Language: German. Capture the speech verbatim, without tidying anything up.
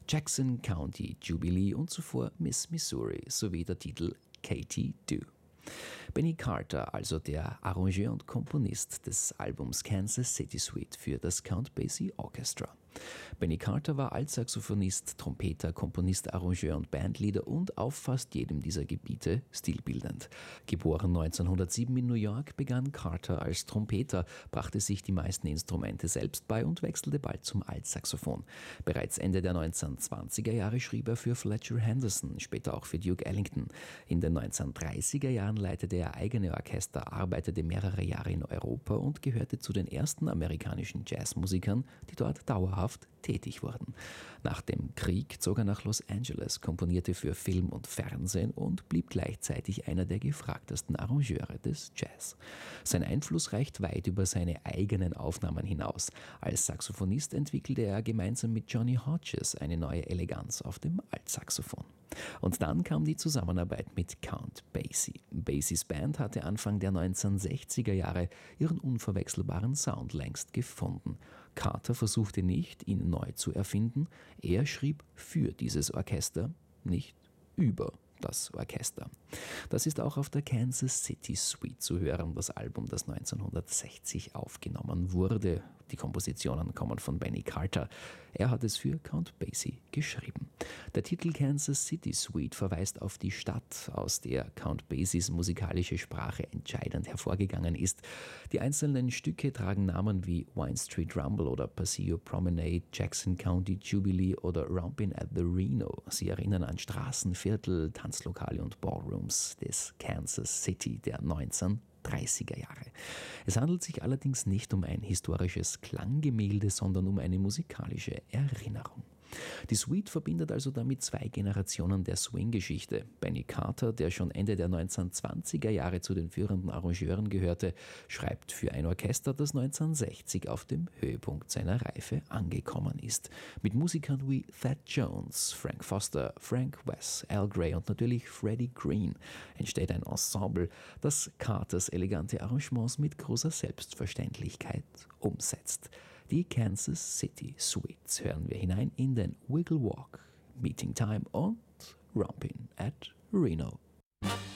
Jackson County Jubilee und zuvor Miss Missouri sowie der Titel Katie Do. Benny Carter, also der Arrangeur und Komponist des Albums Kansas City Suite für das Count Basie Orchestra. Benny Carter war Altsaxophonist, Trompeter, Komponist, Arrangeur und Bandleader und auf fast jedem dieser Gebiete stilbildend. Geboren neunzehnhundertsieben in New York, begann Carter als Trompeter, brachte sich die meisten Instrumente selbst bei und wechselte bald zum Altsaxophon. Bereits Ende der neunzehnhundertzwanziger Jahre schrieb er für Fletcher Henderson, später auch für Duke Ellington. In den neunzehnhundertdreißiger Jahren leitete er eigene Orchester, arbeitete mehrere Jahre in Europa und gehörte zu den ersten amerikanischen Jazzmusikern, die dort dauerhaft tätig wurden. Nach dem Krieg zog er nach Los Angeles, komponierte für Film und Fernsehen und blieb gleichzeitig einer der gefragtesten Arrangeure des Jazz. Sein Einfluss reicht weit über seine eigenen Aufnahmen hinaus. Als Saxophonist entwickelte er gemeinsam mit Johnny Hodges eine neue Eleganz auf dem Altsaxophon. Und dann kam die Zusammenarbeit mit Count Basie. Basies Band hatte Anfang der neunzehnhundertsechziger Jahre ihren unverwechselbaren Sound längst gefunden. Carter versuchte nicht, ihn neu zu erfinden, er schrieb für dieses Orchester, nicht über das Orchester. Das ist auch auf der Kansas City Suite zu hören, das Album, das neunzehnhundertsechzig aufgenommen wurde. Die Kompositionen kommen von Benny Carter. Er hat es für Count Basie geschrieben. Der Titel Kansas City Suite verweist auf die Stadt, aus der Count Basies musikalische Sprache entscheidend hervorgegangen ist. Die einzelnen Stücke tragen Namen wie Wine Street Rumble oder Paseo Promenade, Jackson County Jubilee oder Rompin' at the Reno. Sie erinnern an Straßen, Viertel, Tanzlokale und Ballrooms des Kansas City der neunzehnhundertdreißiger Jahre. Es handelt sich allerdings nicht um ein historisches Klanggemälde, sondern um eine musikalische Erinnerung. Die Suite verbindet also damit zwei Generationen der Swing-Geschichte. Benny Carter, der schon Ende der neunzehnhundertzwanziger Jahre zu den führenden Arrangeuren gehörte, schreibt für ein Orchester, das neunzehnhundertsechzig auf dem Höhepunkt seiner Reife angekommen ist. Mit Musikern wie Thad Jones, Frank Foster, Frank Wess, Al Gray und natürlich Freddie Green entsteht ein Ensemble, das Carters elegante Arrangements mit großer Selbstverständlichkeit umsetzt. Die Kansas City Suites hören wir hinein in den Wiggle Walk, Meeting Time und Rompin' at Reno.